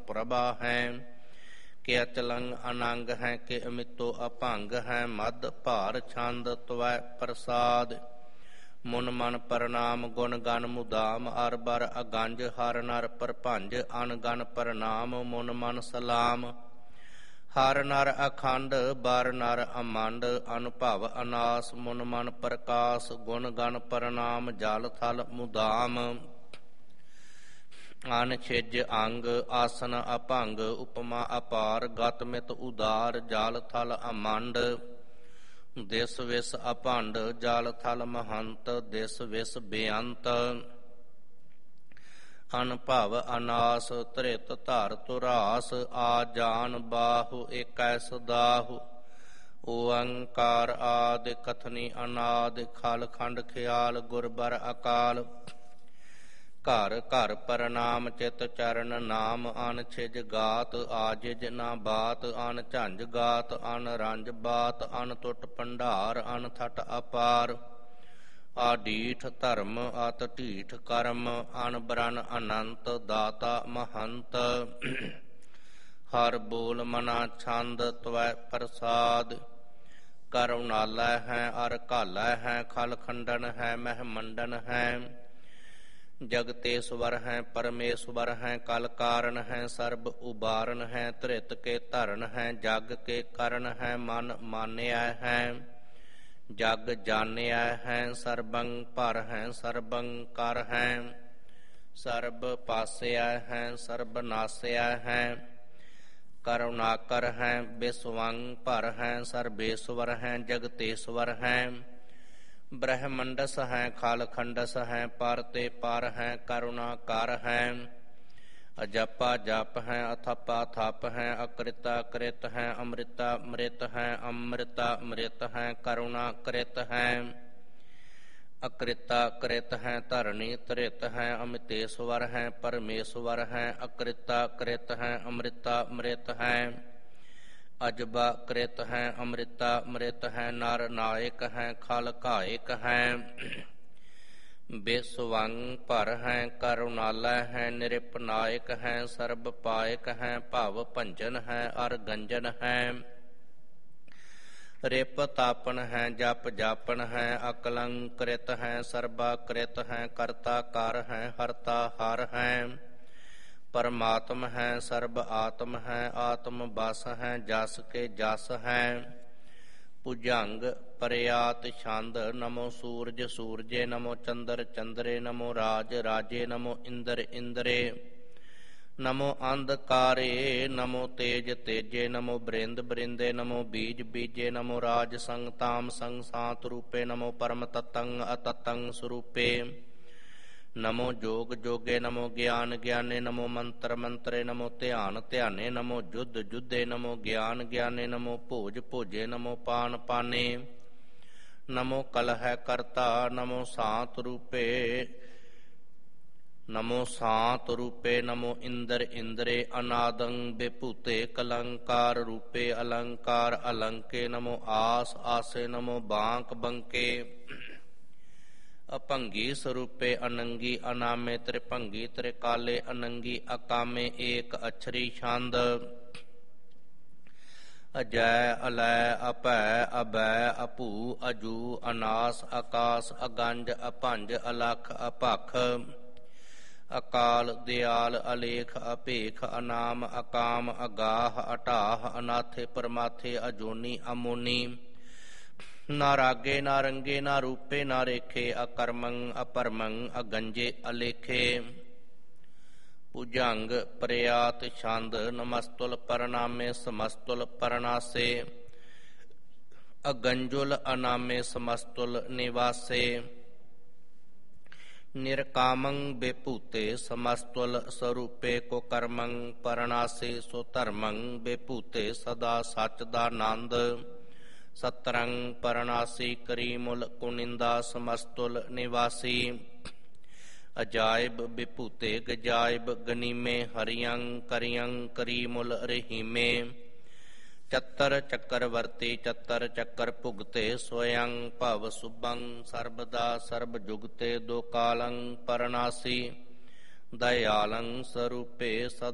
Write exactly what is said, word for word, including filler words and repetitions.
ਪ੍ਰਭਾ ਹੈ। ਕਿ ਅਚਲੰਗ ਅਨੰਗ ਹੈ, ਕਿ ਅਮਿਤੋ ਅਭੰਗ ਹੈ। ਮਦ ਭਾਰ ਛੰਦ ਤਵੈ ਪ੍ਰਸਾਦ। ਮੁਨ ਮਨ ਪ੍ਰਣਾਮ ਗੁਣ ਗਨ ਮੁਦਾਮ। ਅਰ ਬਰ ਅਗੰਜ ਹਰ ਨਰ ਪ੍ਰਭੰਜ। ਅਨ ਗਨ ਪ੍ਰਣਾਮ ਮੁਨ ਮਨ ਸਲਾਮ। ਹਰ ਨਰ ਅਖੰਡ ਬਰ ਨਰ ਅਮੰਡ। ਅਨੁਭਵ ਅਨਾਸ ਮੁਨ ਮਨ ਪ੍ਰਕਾਸ਼। ਗੁਣ ਗਨ ਪ੍ਰਣਾਮ ਜਲ ਥਲ ਮੁਦਾਮ। ਅਨ ਛਿਜ ਅੰਗ ਆਸਨ ਅਭੰਗ। ਉਪਮਾ ਅਪਾਰ ਗਤ ਮਿਤ ਉਦਾਰ। ਜਲ ਥਲ ਅਮੰਡ ਦਿਸ ਵਿਸ ਅਭੰਡ। ਜਲ ਥਲ ਮਹੰਤ ਦਿਸ ਵਿਸ ਬੇਅੰਤ। ਅਨਭਵ ਅਨਾਸ ਧ੍ਰਿਤ ਧਰ ਧੁਰਾਸ। ਆ ਜਾਨ ਬਾਹੁ ਏਕੈ ਸਦਾਹੁ। ਓਅੰਕਾਰ ਆਦਿ ਕਥਨੀ ਅਨਾਦ। ਖਲ ਖੰਡ ਖਿਆਲ ਗੁਰ ਬਰ ਅਕਾਲ। ਘਰ ਘਰ ਪ੍ਰਣਾਮ ਚਿਤ ਚਰਨ ਨਾਮ। ਅਨ ਛਿਜ ਗਾਤ ਆਜਿਜ ਨਾ ਬਾਤ। ਅਨ ਝੰਝ ਗਾਤ ਅਨ ਰੰਜ ਬਾਤ। ਅਨ ਟੁੱਟ ਭੰਡਾਰ ਅਨ ਥਟ ਅਪਾਰ। ਆਡੀਠ ਧਰਮ ਅਤ ਢੀਠ ਕਰਮ। ਅਨ ਬਰਨ ਅਨੰਤ ਦਾਤਾ ਮਹੰਤ। ਹਰ ਬੋਲ ਮਨਾ ਛੰਦ ਤਵੈ ਪ੍ਰਸਾਦ। ਕਰੁਣਾਲੈ ਹੈ ਅਰ ਘਾਲੈ ਹੈ। ਖਲ ਖੰਡਨ ਹੈ ਮਹਿ ਮੰਡਨ ਹੈ। ਜਗਤੇਸ਼ਵਰ ਹੈ ਪਰਮੇਸ਼ਵਰ ਹੈ। ਕਲ ਕਾਰਨ ਹੈ ਸਰਬ ਉਬਾਰਨ ਹੈ। ਧ੍ਰਿਤ ਕੇ ਧਰਨ ਹੈ ਜਗ ਕੇ ਕਰਨ ਹੈ। ਮਨ ਮਾਨਿਆ ਹੈ ਜਗ ਜਾਣਿਆ ਹੈ। ਸਰਬੰ ਭਰ ਹੈ ਸਰਬੰ ਕਰ ਹੈ। ਸਰਬ ਪਾਸਿਆ ਹੈ ਸਰਬ ਨਾਸਿਆ ਹੈ। ਕਰੁਣਾਕਰ ਹੈ ਬਿਸਵੰ ਭਰ ਹੈ। ਸਰਬੇਸ਼ਵਰ ਹੈ ਜਗਤੇਸ਼ਵਰ ਹੈ। ਬ੍ਰਹਮੰਡਸ ਹੈ ਖਲ ਖੰਡਸ ਹੈ। ਪਰ ਤੇ ਪਰ ਹੈ ਕਰੁਣਾ ਕਰ ਹੈ। ਅਜਪਾ ਜਪ ਹੈ ਅਥਪਾ ਥਪ ਹੈ। ਅਕ੍ਰਿਤਾ ਕ੍ਰਿਤ ਹੈ ਅੰਮ੍ਰਿਤਾ ਮ੍ਰਿਤ ਹੈ। ਅੰਮ੍ਰਿਤਾ ਮ੍ਰਿਤ ਹੈ ਕਰੁਣਾ ਕ੍ਰਿਤ ਹੈ। ਅਕ੍ਰਿਤਾ ਕ੍ਰਿਤ ਹੈ ਧਰਣੀ ਧ੍ਰਿਤ ਹੈ। ਅਮਿਤੇਸ਼ਵਰ ਹੈ ਪਰਮੇਸ਼ਵਰ ਹੈ। ਅਕ੍ਰਿਤਾ ਕ੍ਰਿਤ ਹੈ ਅੰਮ੍ਰਿਤਾ ਮ੍ਰਿਤ ਹੈ। ਅਜਬਾ ਕ੍ਰਿਤ ਹੈ ਅੰਮ੍ਰਿਤਾ ਮ੍ਰਿਤ ਹੈ। ਨਰ ਨਾਇਕ ਹੈ ਖਲ ਘਾਇਕ ਹੈ। ਬਿਸਵੰ ਭਰ ਹੈ ਕਰੁਣਾਲੈ ਹੈ। ਨਿਰਪਨਾਇਕ ਹੈ ਸਰਬ ਪਾਇਕ ਹੈ। ਭਵ ਭੰਜਨ ਹੈ ਅਰ ਗੰਜਨ ਹੈ। ਰਿਪ ਤਾਪਨ ਹੈ ਜਪ ਜਾਪਨ ਹੈ। ਅਕਲੰਕ੍ਰਿਤ ਹੈ ਸਰਬਾ ਕ੍ਰਿਤ ਹੈ। ਕਰਤਾ ਕਰ ਹੈ ਹਰਤਾ ਹਰ ਹੈ। ਪਰਮਾਤਮ ਹੈ ਸਰਬ ਆਤਮ ਹੈ। ਆਤਮ ਬਸ ਹੈ ਜਸ ਕੇ ਜਸ ਹੈ। ਭੁਜੰਗ ਪਰਿਆਤ ਛੰਦ। ਨਮੋ ਸੂਰਜ ਸੂਰਜੇ। ਨਮੋ ਚੰਦਰ ਚੰਦਰੇ। ਨਮੋ ਰਾਜ ਰਾਜੇ। ਨਮੋ ਇੰਦਰ ਇੰਦਰੇ। ਨਮੋ ਅੰਧਕਾਰੇ। ਨਮੋ ਤੇਜ ਤੇਜੇ। ਨਮੋ ਬ੍ਰਿੰਦ ਬ੍ਰਿੰਦੇ। ਨਮੋ ਬੀਜ ਬੀਜੇ। ਨਮੋ ਰਾਜ ਸੰਗ ਤਾਮ ਸੰਗ ਸਾਤ ਰੂਪੇ। ਨਮੋ ਪਰਮ ਤਤੰ ਅਤਤੰ ਸਰੂਪੇ। ਨਮੋ ਜੋਗ ਜੋਗੇ। ਨਮੋ ਗਿਆਨ ਗਿਆਨੇ। ਨਮੋ ਮੰਤਰ ਮੰਤਰੇ। ਨਮੋ ਧਿਆਨ ਧਿਆਨੇ। ਨਮੋ ਜੁਧ ਜੁਧੇ। ਨਮੋ ਗਿਆਨ ਗਿਆਨੇ। ਨਮੋ ਭੋਜ ਭੋਜੇ। ਨਮੋ ਪਾਨ ਪਾਨੇ। ਨਮੋ ਕਲਹਿ ਕਰਤਾ। ਨਮੋ ਸਾਤ ਰੂਪੇ। ਨਮੋ ਸਾਤ ਰੂਪੇ। ਨਮੋ ਇੰਦਰ ਇੰਦਰੇ। ਅਨਾਦੰ ਬਿਭੂਤੇ ਕਲੰਕਾਰ ਰੂਪੇ। ਅਲੰਕਾਰ ਅਲੰਕੇ। ਨਮੋ ਆਸ ਆਸੇ। ਨਮੋ ਬਾਂਕ ਬੰਕੇ। ਅਭੰਗੀ ਸਰੂਪੇ ਅਨੰਗੀ ਅਨਾਮੇ। ਤ੍ਰਿਭੰਗੀ ਤ੍ਰਿਕਾਲੇ। ਅਨੰਗੀ ਅਕਾਮੇ। ਏਕ ਅਛਰੀ ਛੰਦ। ਅਜੈ ਅਲੈ ਅਭੈ ਅਭੈ ਅਭੂ ਅਜੂ। ਅਨਾਸ ਆਕਾਸ ਅਗੰਜ ਅਭੰਜ। ਅਲਖ ਅਭਖ। ਅਕਾਲ ਦਿਆਲ ਅਲੇਖ ਅਭੇਖ। ਅਨਾਮ ਅਕਾਮ ਅਗਾਹ ਅਟਾਹ। ਅਨਾਥੇ ਪਰਮਾਥੇ। ਅਜੋਨੀ ਅਮੋਨੀ। ਨਾ ਰਾਗੇ ਨਾ ਰੰਗੇ ਨਾ ਰੂਪੇ ਨਾ ਰੇਖੇ। ਅਕਰਮੰ ਅਪਰਮੰ ਅਗੰਜੇ ਅਲੇਖੇ। ਭੁਜੰਗ ਪਰਿਆਤ ਛੰਦ। ਨਮਸਤੁਲ ਪਰਨਾਮੇ ਸਮਸਤੁਲ ਪਰਨਾਸੇ। ਅਗੰਜੁਲ ਅਨਾਮੇ ਸਮਸਤੁਲ ਨਿਵਾਸੇ। ਨਿਰਕਾਮੰ ਬਿਭੂਤੇ ਸਮਸਤੁਲ ਸਰੂਪੇ। ਕੋ ਕਰਮੰ ਪਰਨਾਸੇ ਸੋ ਧਰਮੰ ਬਿਭੂਤੇ। ਸਦਾ ਸੱਚ ਦਾ ਆਨੰਦ। ਸਤਰੰ ਪਰਨਾਸੀ ਕਰੀ ਮੁਲ ਕੁਨਿੰਦਾ। ਸਮਸਤੁਲ ਨਿਵਾਸੀ। ਅਜਾਇਬ ਬਿਭੂਤੇ ਗਜਾਇਬ ਗਨੀਮੇ। ਹਰਿਯੰ ਕਰਿਯੰ ਕਰੀ ਮੁਲ ਰਹੀਮੇ। ਚੱਤਰ ਚੱਕਰਵਰਤੀ ਚੱਤਰ ਚੱਕਰ ਭੁਗਤੇ। ਸਵਯੰ ਭਵ ਸੁਭੰ ਸਰਬਦਾ ਸਰਬ ਜੁਗਤੇ। ਦੋ ਕਾਲੰ ਪਰਨਾਸੀ ਦਇਆਲੰ ਸਰੂਪੇ। ਸਦਾ